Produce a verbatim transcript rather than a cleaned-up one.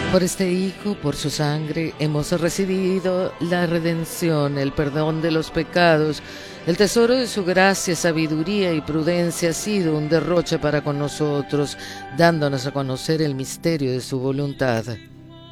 Por este Hijo, por su sangre, hemos recibido la redención, el perdón de los pecados. El tesoro de su gracia, sabiduría y prudencia ha sido un derroche para con nosotros, dándonos a conocer el misterio de su voluntad.